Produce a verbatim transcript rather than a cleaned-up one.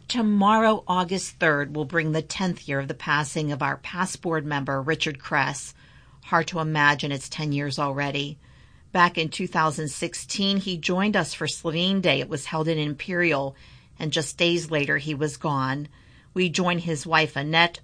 Tomorrow, August third, will bring the tenth year of the passing of our past board member, Richard Kress. Hard to imagine it's ten years already. Back in two thousand sixteen, he joined us for Slovene Day. It was held in Imperial, and just days later he was gone. We join his wife Annette,